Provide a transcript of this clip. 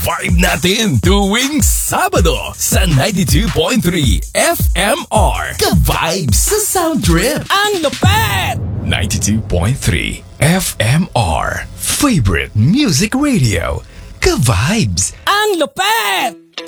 vibe natin tuwing Sabado sa 92.3 FMR. Ka-vibes sa Sound Trip. Ang lupet! 92.3 FMR. Favorite Music Radio. Ka-vibes. Ang lupet!